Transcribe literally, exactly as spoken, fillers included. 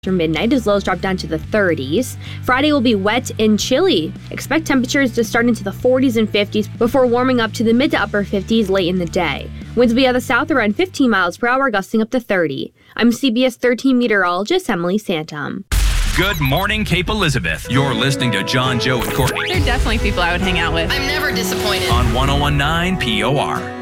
After midnight, as lows drop down to the thirties. Friday will be wet and chilly. Expect temperatures to start into the forties and fifties before warming up to the mid to upper fifties late in the day. Winds will be out of the south around fifteen miles per hour, gusting up to thirty. I'm C B S thirteen meteorologist Emily Santum. Good morning, Cape Elizabeth. You're listening to John, Joe, and Courtney. They're definitely people I would hang out with. I'm never disappointed. On one oh one point nine P O R.